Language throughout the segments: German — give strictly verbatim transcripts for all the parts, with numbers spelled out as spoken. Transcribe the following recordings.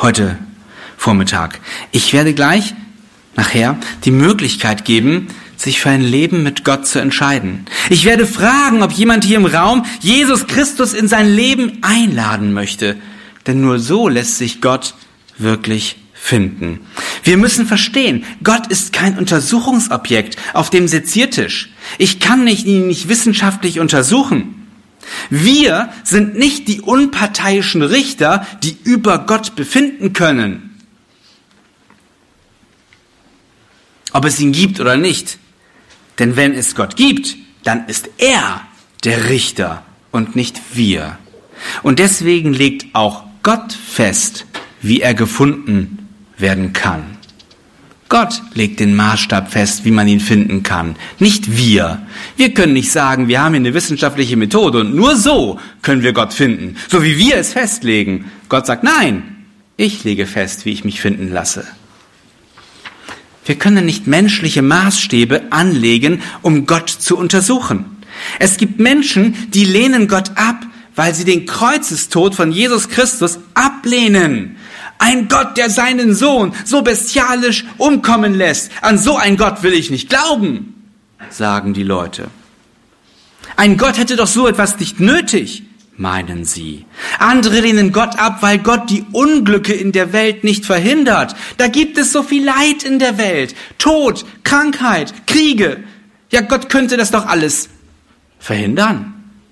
heute Vormittag. Ich werde gleich, nachher, die Möglichkeit geben, sich für ein Leben mit Gott zu entscheiden. Ich werde fragen, ob jemand hier im Raum Jesus Christus in sein Leben einladen möchte. Denn nur so lässt sich Gott wirklich finden. Wir müssen verstehen, Gott ist kein Untersuchungsobjekt auf dem Seziertisch. Ich kann nicht, ihn nicht wissenschaftlich untersuchen. Wir sind nicht die unparteiischen Richter, die über Gott befinden können. Ob es ihn gibt oder nicht. Denn wenn es Gott gibt, dann ist er der Richter und nicht wir. Und deswegen legt auch Gott fest, wie er gefunden werden kann. Gott legt den Maßstab fest, wie man ihn finden kann, nicht wir. Wir können nicht sagen, wir haben hier eine wissenschaftliche Methode und nur so können wir Gott finden, so wie wir es festlegen. Gott sagt, nein, ich lege fest, wie ich mich finden lasse. Wir können nicht menschliche Maßstäbe anlegen, um Gott zu untersuchen. Es gibt Menschen, die lehnen Gott ab, weil sie den Kreuzestod von Jesus Christus ablehnen. Ein Gott, der seinen Sohn so bestialisch umkommen lässt. An so einen Gott will ich nicht glauben, sagen die Leute. Ein Gott hätte doch so etwas nicht nötig, meinen sie. Andere lehnen Gott ab, weil Gott die Unglücke in der Welt nicht verhindert. Da gibt es so viel Leid in der Welt. Tod, Krankheit, Kriege. Ja, Gott könnte das doch alles verhindern.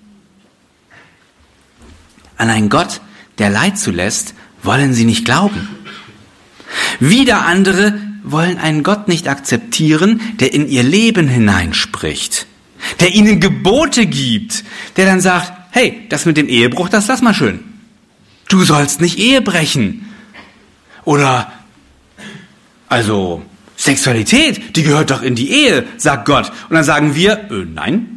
An einen Gott, der Leid zulässt, wollen sie nicht glauben. Wieder andere wollen einen Gott nicht akzeptieren, der in ihr Leben hineinspricht, der ihnen Gebote gibt, der dann sagt, hey, das mit dem Ehebruch, das lass mal schön. Du sollst nicht Ehe brechen. Oder, also, Sexualität, die gehört doch in die Ehe, sagt Gott. Und dann sagen wir, äh, nein.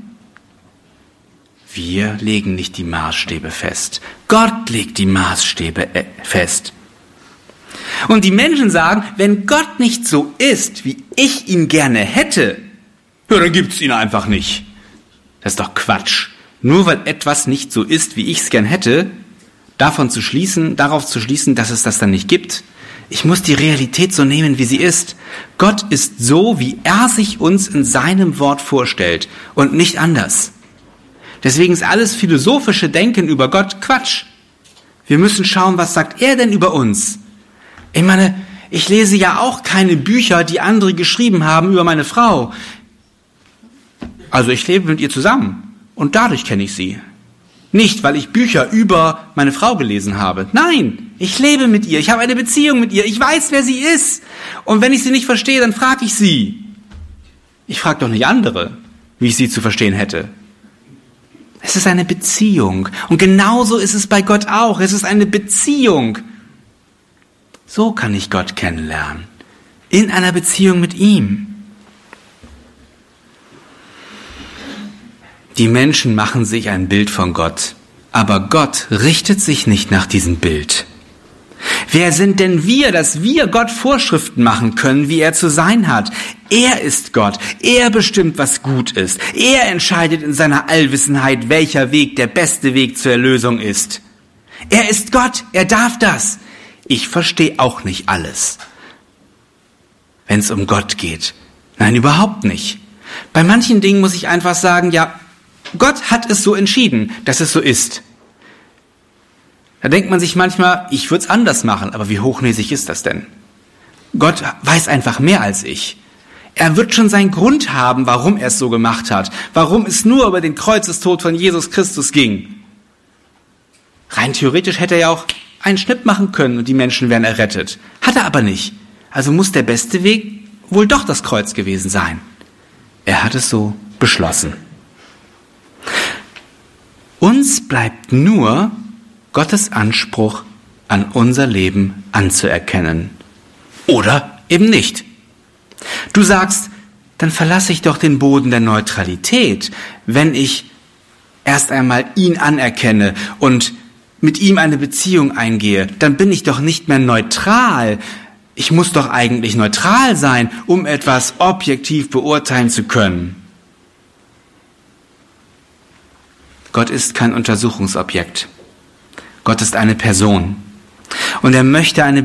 Wir legen nicht die Maßstäbe fest. Gott legt die Maßstäbe fest. Und die Menschen sagen, wenn Gott nicht so ist, wie ich ihn gerne hätte, ja, dann gibt's ihn einfach nicht. Das ist doch Quatsch. Nur weil etwas nicht so ist, wie ich es gern hätte, davon zu schließen, darauf zu schließen, dass es das dann nicht gibt. Ich muss die Realität so nehmen, wie sie ist. Gott ist so, wie er sich uns in seinem Wort vorstellt und nicht anders. Deswegen ist alles philosophische Denken über Gott Quatsch. Wir müssen schauen, was sagt er denn über uns? Ich meine, ich lese ja auch keine Bücher, die andere geschrieben haben über meine Frau. Also ich lebe mit ihr zusammen. Und dadurch kenne ich sie. Nicht, weil ich Bücher über meine Frau gelesen habe. Nein, ich lebe mit ihr. Ich habe eine Beziehung mit ihr. Ich weiß, wer sie ist. Und wenn ich sie nicht verstehe, dann frage ich sie. Ich frage doch nicht andere, wie ich sie zu verstehen hätte. Es ist eine Beziehung. Und genauso ist es bei Gott auch. Es ist eine Beziehung. So kann ich Gott kennenlernen. In einer Beziehung mit ihm. Die Menschen machen sich ein Bild von Gott, aber Gott richtet sich nicht nach diesem Bild. Wer sind denn wir, dass wir Gott Vorschriften machen können, wie er zu sein hat? Er ist Gott, er bestimmt, was gut ist. Er entscheidet in seiner Allwissenheit, welcher Weg der beste Weg zur Erlösung ist. Er ist Gott, er darf das. Ich verstehe auch nicht alles, wenn es um Gott geht. Nein, überhaupt nicht. Bei manchen Dingen muss ich einfach sagen, ja, Gott hat es so entschieden, dass es so ist. Da denkt man sich manchmal, ich würde es anders machen, aber wie hochnäsig ist das denn? Gott weiß einfach mehr als ich. Er wird schon seinen Grund haben, warum er es so gemacht hat, warum es nur über den Kreuzestod von Jesus Christus ging. Rein theoretisch hätte er ja auch einen Schnipp machen können und die Menschen wären errettet. Hat er aber nicht. Also muss der beste Weg wohl doch das Kreuz gewesen sein. Er hat es so beschlossen. Uns bleibt nur Gottes Anspruch an unser Leben anzuerkennen. Oder eben nicht. Du sagst, dann verlasse ich doch den Boden der Neutralität, wenn ich erst einmal ihn anerkenne und mit ihm eine Beziehung eingehe. Dann bin ich doch nicht mehr neutral. Ich muss doch eigentlich neutral sein, um etwas objektiv beurteilen zu können. Gott ist kein Untersuchungsobjekt. Gott ist eine Person. Und er möchte eine